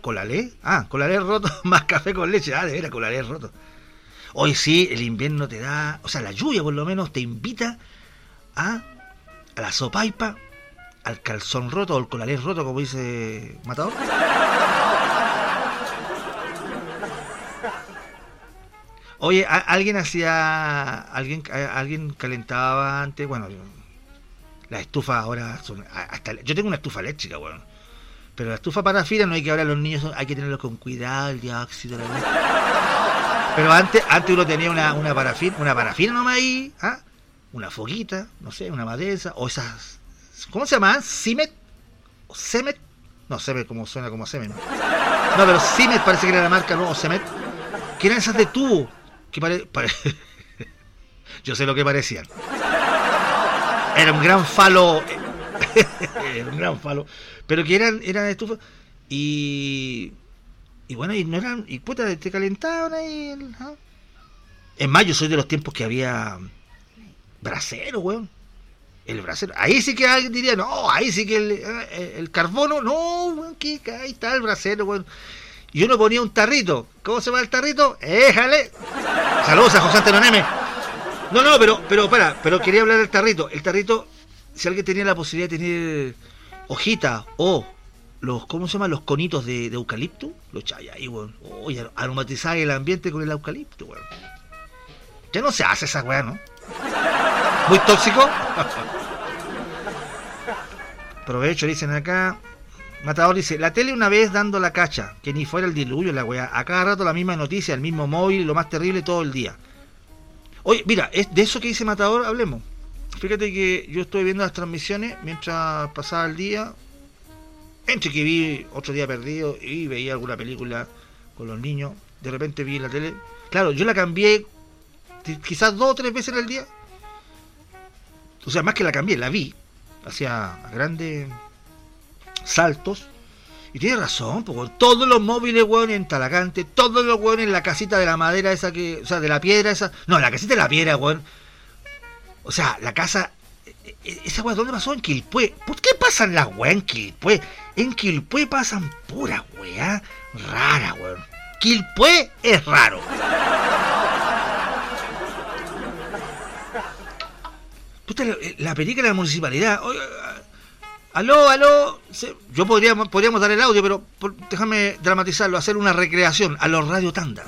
¿Colalé? Colalé roto más café con leche. De veras, Colalé roto. Hoy sí, el invierno te da... O sea, la lluvia por lo menos te invita a la sopaipa, al calzón roto o el Colalé roto, como dice Matador. Oye, alguien calentaba antes, bueno, las estufas ahora son, yo tengo una estufa eléctrica, weón, pero la estufa parafina no hay que, ahora los niños hay que tenerlos con cuidado, el dióxido, pero antes uno tenía una parafina nomás ahí, una foguita, no sé, una madesa, o esas, ¿cómo se llamaban? ¿Cimet? ¿O Cemet? No, Cemet como suena como Semen. No, pero Cimet parece que era la marca, ¿no? O Cemet, que eran esas de tubo. Que yo sé lo que parecían. Era un gran falo. Era un gran falo. Pero que eran estufas. Y bueno, y no eran. Y puta, te calentaban ahí. Es más, yo soy de los tiempos que había brasero, weón. El brasero. Ahí sí que alguien diría, no, ahí sí que el carbono, no, weón, que ahí está el brasero, weón. Y uno ponía un tarrito. ¿Cómo se llama el tarrito? ¡Éjale! Saludos a José Antonio Neme. No, pero quería hablar del tarrito. El tarrito, si alguien tenía la posibilidad de tener hojita o los, ¿cómo se llama? Los conitos de eucalipto, los echáis ahí, weón. Oye, aromatizar el ambiente con el eucalipto, weón. Ya no se hace esa weá, ¿no? Muy tóxico. Provecho, dicen acá. Matador dice, la tele una vez dando la cacha, que ni fuera el diluvio la weá, a cada rato la misma noticia, el mismo móvil, lo más terrible todo el día. Oye, mira, es de eso que dice Matador, hablemos. Fíjate que yo estuve viendo las transmisiones mientras pasaba el día, entre que vi Otro Día Perdido y veía alguna película con los niños, de repente vi la tele. Claro, yo la cambié quizás 2 o 3 veces al día. O sea, más que la cambié, la vi, hacía grandes saltos, y tiene razón, porque todos los móviles, weón, en Talagante, todos los weón en la casita de la madera esa que, o sea, de la piedra esa, no, la casita de la piedra, weón, o sea, la casa, esa weón, ¿dónde pasó? En Quilpué. ¿Por qué pasan las weas en Quilpué? En Quilpué pasan pura wea rara, weón. Quilpué es raro. Puta, la película de la municipalidad, oye, aló, podríamos dar el audio, pero déjame dramatizarlo, hacer una recreación a los Radio Tanda.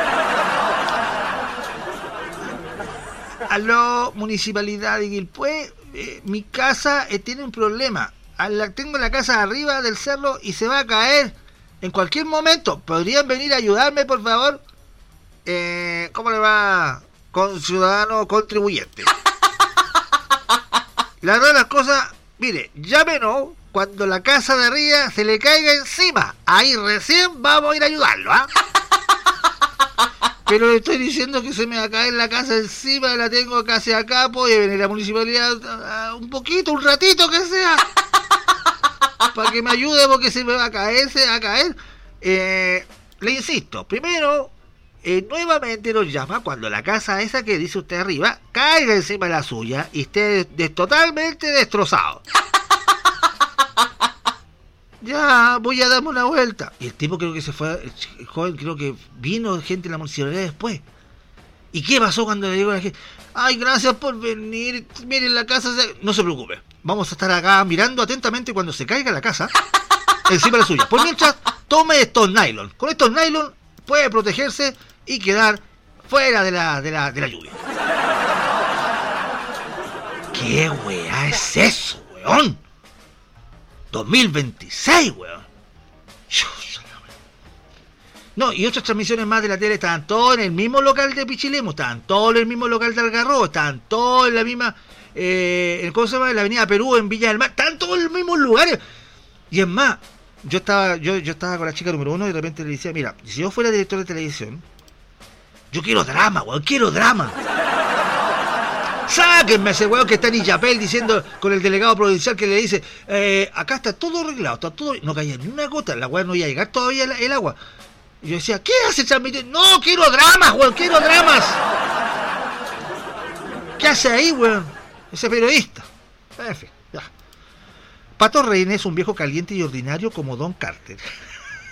Aló, municipalidad de Quilpué, mi casa tiene un problema. Tengo la casa arriba del cerro y se va a caer en cualquier momento. ¿Podrían venir a ayudarme, por favor? ¿Cómo le va, con ciudadano contribuyente? La verdad de las cosas, mire, llámenos cuando la casa de arriba se le caiga encima. Ahí recién vamos a ir a ayudarlo, ¿ah? Pero le estoy diciendo que se me va a caer la casa encima, la tengo casi acá, puede venir la municipalidad un poquito, un ratito que sea, para que me ayude porque se me va a caer, le insisto, primero, nuevamente nos llama cuando la casa esa que dice usted arriba caiga encima de la suya y esté totalmente destrozado. Ya, voy a darme una vuelta. Y el tipo creo que se fue, el joven creo que vino gente de la municipalidad después. ¿Y qué pasó cuando le digo a la gente? Ay, gracias por venir, miren la casa, no se preocupe, vamos a estar acá mirando atentamente cuando se caiga la casa encima de la suya. Por mientras, tome estos nylon. Con estos nylon puede protegerse y quedar fuera de la lluvia. ¿Qué weá es eso, weón? 2026, weón. No, y otras transmisiones más de la tele estaban todos en el mismo local de Pichilemu, estaban todos en el mismo local de Algarrobo, estaban todos en la misma, ¿cómo se llama? En la avenida Perú, en Villa del Mar, estaban todos en los mismos lugares. Y es más, yo estaba con la chica número 1 y de repente le decía, mira, si yo fuera director de televisión, yo quiero drama, weón, quiero drama. Sáquenme a ese weón que está en Illapel diciendo con el delegado provincial que le dice, acá está todo arreglado, está todo, no caía ni una gota, la weón no iba a llegar todavía el agua. Y yo decía, ¿qué hace transmitir? No, quiero dramas, weón, quiero dramas. ¿Qué hace ahí, weón? Ese periodista. En fin, ya. Pato Reina es un viejo caliente y ordinario como Don Carter.